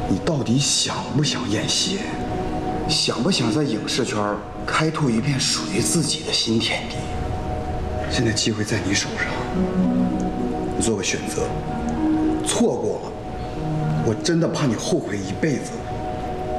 你到底想不想演戏？想不想在影视圈开拓一片属于自己的新天地？现在机会在你手上，你做个选择。错过了，我真的怕你后悔一辈子。